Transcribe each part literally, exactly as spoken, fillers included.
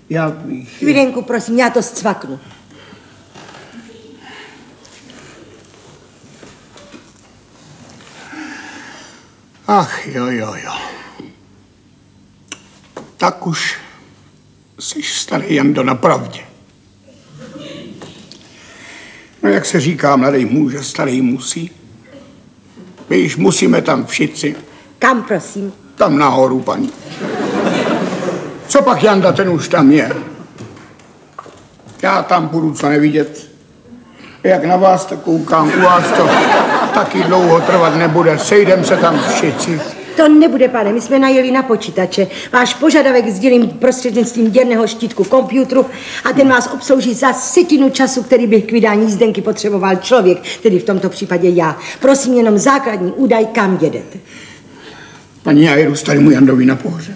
Já bych... Chvílenku, prosím, já to zcvaknu. Ach, jo, jo, jo. Tak už jsi starý Jando na pravdě. No jak se říká, mladý muž, starý musí. My již musíme tam všichni. Kam, prosím? Tam nahoru, paní. Co pak Janda, ten už tam je. Já tam budu co nevidět. Jak na vás to koukám, u vás to taky dlouho trvat nebude. Sejdem se tam všichni. To nebude, pane, my jsme najeli na počítače. Váš požadavek sdělím prostřednictvím děrného štítku komputru a ten vás obslouží za setinu času, který bych k vydání jízdenky potřeboval člověk, tedy v tomto případě já. Prosím jenom základní údaj, kam jedete. Paní, já jedu starému Jandovi na pohřeb.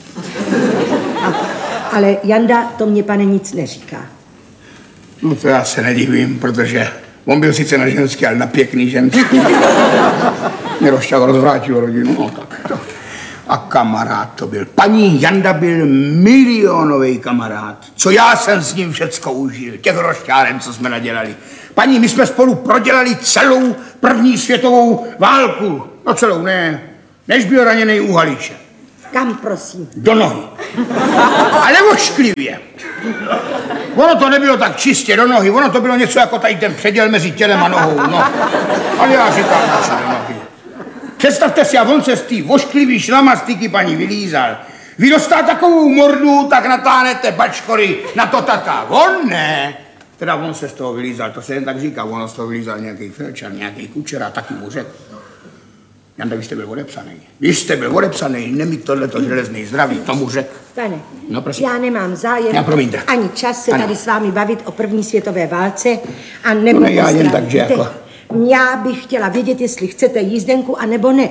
Ale Janda to mě, pane, nic neříká. No to já se nedivím, protože on byl sice na ženský, ale na pěkný ženský. Mě rozšťal, rozvrátil rodinu, no tak to. A kamarád to byl. Paní Janda byl milionový kamarád. Co já jsem s ním všecko užil, těch rozšťáren, co jsme nadělali. Paní, my jsme spolu prodělali celou první světovou válku. No celou, ne, než byl raněný u Haliče. Kam, prosím? Do nohy. Ale ošklivě. Ono to nebylo tak čistě do nohy, ono to bylo něco jako tady ten předěl mezi tělem a nohou, no. Ale já říkám, naši do nohy. Představte si, a on se z té ošklivý šlamastiky paní vylízal. Vy dostal takovou mordu, tak natáhnete bačkory na to tata. On ne. Teda on se z toho vylízal, to se jen tak říká, on z toho vylízal nějaký felčan, nějaký kučera, taky mu řekl. Janda, vy jste byl odepsaný. Vy jste byl odepsaný, nemít tohleto železný zdraví, tomu řek. Pane, no, prosím. Já nemám zájem, já, promiňte. Ani čas se ano. tady s vámi bavit o první světové válce a nebo no, ne, já jen tak, že jako... Já bych chtěla vědět, jestli chcete jízdenku, anebo ne.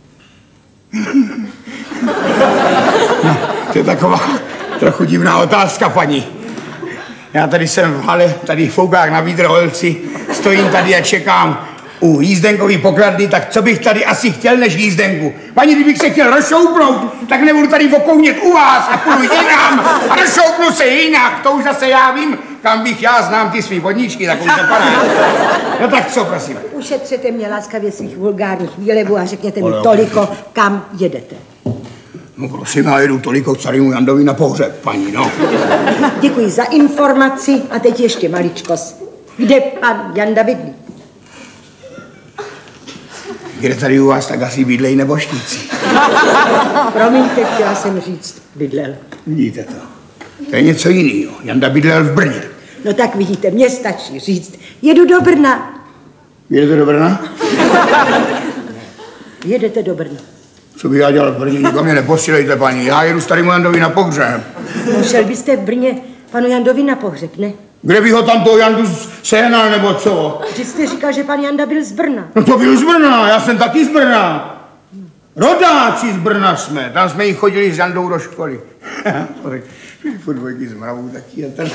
No, to je taková trochu divná otázka, paní. Já tady jsem v hale, tady v Foukách na Vídroholci, stojím tady a čekám u jízdenkový pokladny, tak co bych tady asi chtěl než jízdenku? Paní, kdybych se chtěl rozšoupnout, tak nebudu tady okounět u vás a půjdu jinam a rozšoupnu se jinak. To už zase já vím, kam bych já znám ty svý vodníčky, tak už nepadá. No tak co, prosím? Ušetřete mě laskavě svých vulgárních výlevů a řekněte mi toliko, kam jedete. No prosím, já jedu toliko k starému Jandovi na pohřeb, paní, no. Děkuji za informaci a teď ještě maličkost. Kde pan Janda bydlí? Kde tady u vás, tak asi bydlej neboštíci. Promiňte, chtěla jsem říct, bydlel. Vidíte to. To je něco jiného. Janda bydlel v Brně. No tak vidíte, mně stačí říct, jedu do Brna. Jedete do Brna? Jedete do Brna. Co bych já dělal v Brně? Nikam mě neposílejte, paní. Já jedu starému Jandovi na pohřeb. No šel byste v Brně panu Jandovi na pohřeb, ne? Kde bych ho tam toho Jandu sehnal, nebo co? Vždyť jste říkal, že pan Janda byl z Brna. No to byl z Brna, já jsem taky z Brna. Rodáci z Brna jsme, tam jsme jí chodili s Jandou do školy. Furt dvojky z Mravou taky. Ten...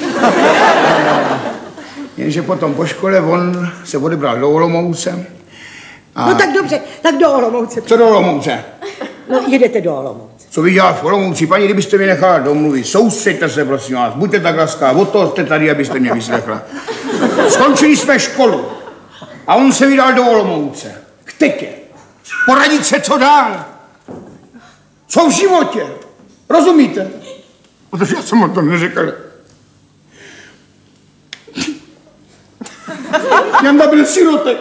Jenže potom po škole on se odebral do Olomouce. A... No tak dobře, tak do Olomouce. Co do Olomouce? No jedete do Olomouce. Co bych dělal v Olomouci? Paní, kdybyste mi nechala domluvit, soustřeďte se, prosím vás, buďte tak laskavá, od toho jste tady, abyste mě vyslechla. Skončili jsme školu a on se vydal do Olomouce. K tetě. Poradit se, co dál. Co v životě. Rozumíte? Protože já jsem o tom neřekl. Janda byl sirotek.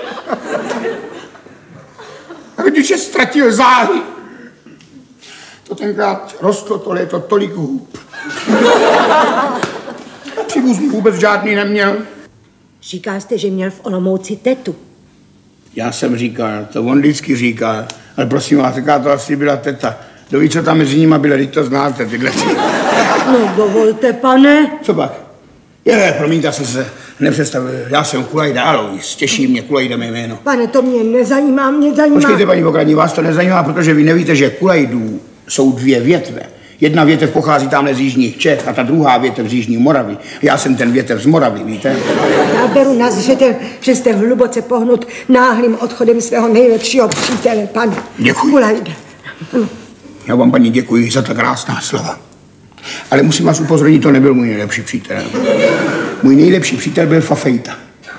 Rodiče ztratil záhy. To tenkrát rostlo to léto tolik hůb. Příbuzný vůbec žádný neměl. Říkal jste, že měl v Olomouci tetu. Já jsem říkal, to on vždycky říká, ale prosím vás, říká, to asi byla teta. Kdo ví, co tam mezi nimi bylo, teď to znáte, tyhle. No dovolte, pane. Co pak? Je, promiňte, já jsem se nepředstavil, já jsem Kulajda Alois, těší mě Kulajda mé jméno. Pane, to mě nezajímá, mě zajímá. Počkejte, paní Pokladní, vás to nezajímá, protože vy nevíte, že Kulajdů jsou dvě větve. Jedna větev pochází tamhle z jižních Čech a ta druhá větev z jižní Moravy. Já jsem ten větev z Moravy, víte? Já beru na zřetel, že jste hluboce pohnut náhlým odchodem svého nejlepšího přítele, pan Děkuji. Kulajda. Já vám, paní, děkuji za ta krásná slova. Ale musím vás upozornit, to nebyl můj nejlepší přítel. Můj nejlepší přítel byl Fafejta.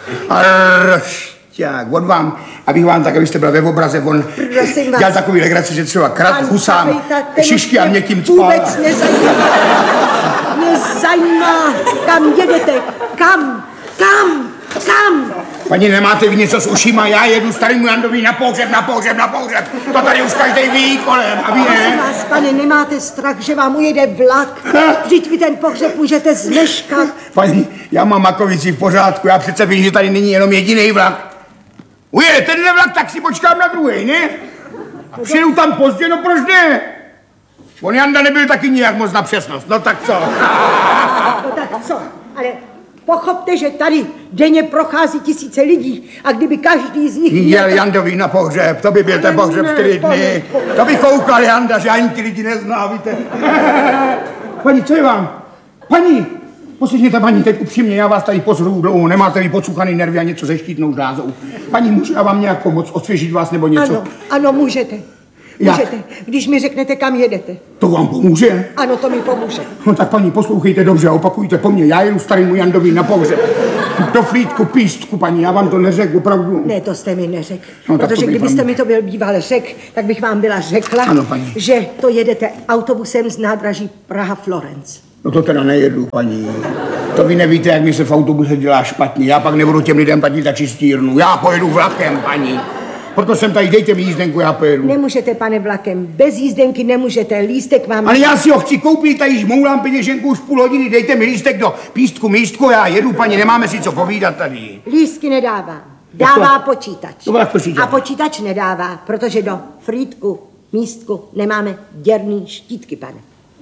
Rošťák, on vám, abych vám tak, abyste byla ve obraze, on dělal takový legraci, že třeba krat husám, šišky a někým cpál. Vůbec nezajímá. Mě zajímá, kam jedete, kam, kam, kam. Paní, nemáte vy něco s ušima? Já jedu starému Jandovi na pohřeb, na pohřeb, na pohřeb. To tady už každý ví kolem. A vy Prosím ne? vás, pane, nemáte strach, že vám ujede vlak? Vždyť vy ten pohřeb můžete zmeškat. Paní, já mám makovici v pořádku, já přece vím, že tady není jenom jediný vlak. Ujede tenhle vlak, tak si počkám na druhý, ne? A přijedu tam pozdě, no proč ne? On Janda nebyl taky nijak moc na přesnost, no tak co? No tak co? Ale pochopte, že tady denně prochází tisíce lidí a kdyby každý z nich... Jel Jandovi na pohřeb, to by byl ten pohřeb čtyři dny. To by koukal Janda, že ani ty lidi nezná, víte. Paní, co je vám? Paní, poslyšněte, paní, teď upřímně, já vás tady pozoruju dlouho, nemáte vy podsuchaný nervy a něco se štítnou žlázou. Paní, můžu já vám nějak pomoct, osvěžit vás nebo něco? Ano, ano, můžete. Jak? Můžete, když mi řeknete, kam jedete. To vám pomůže? Ano, to mi pomůže. No tak paní, poslouchejte dobře a opakujte po mně. Já jedu starému Jandovi na pohřeb. Do Frýdku, Pístku, paní, já vám to neřekl, opravdu. Ne, to jste mi neřekl. No, tak protože to kdybyste paní. mi to byl býval řekl, tak bych vám byla řekla, Ano, paní. že to jedete autobusem z nádraží Praha-Florence. No to teda nejedu, paní. To vy nevíte, jak mi se v autobuse dělá špatně. Já pak nebudu těm lidem platit za čistírnu. Já pojedu vlakem, paní. Proto jsem tady, dejte mi jízdenku, já pojedu. Nemůžete, pane, vlakem. Bez jízdenky nemůžete. Lístek vám... Ale já si ho chci koupit, tady žmoulám peněženku už půl hodiny, dejte mi lístek do Pístku, Místku, já jedu, paní, nemáme si co povídat tady. Lístky nedává. Dává počítač. To byla počítač. A počítač nedává, protože do Frýdku, Místku nemáme děrný štítky, pane.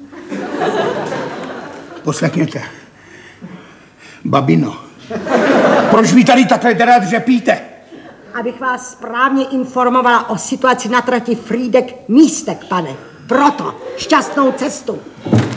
Poslechněte. Babino, proč vy tady takhle teda dřepíte? Abych vás správně informovala o situaci na trati Frýdek Místek, pane. Proto šťastnou cestu.